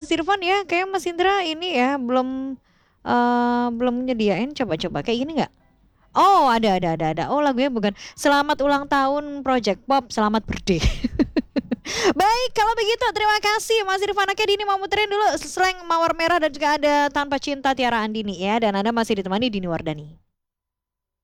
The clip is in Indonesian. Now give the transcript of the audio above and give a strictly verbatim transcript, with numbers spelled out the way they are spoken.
Mas Irfan ya. Kayak Mas Indra ini ya belum eh belum nyediain. Coba-coba kayak gini nggak? Oh, ada ada ada ada. Oh, lagunya bukan Selamat Ulang Tahun Project Pop, Selamat Birthday. Baik, kalau begitu terima kasih Mas Irfan Akhirnya Dini mau muterin dulu slang Mawar Merah dan juga ada Tanpa Cinta Tiara Andini ya. Dan Anda masih ditemani Dini Wardani.